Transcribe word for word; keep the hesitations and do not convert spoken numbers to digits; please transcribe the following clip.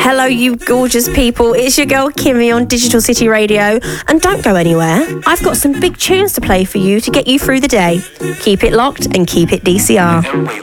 Hello, you gorgeous people. It's your girl Kimmy on Digital City Radio. And don't go anywhere. I've got some big tunes to play for you to get you through the day. Keep it locked and keep it D C R.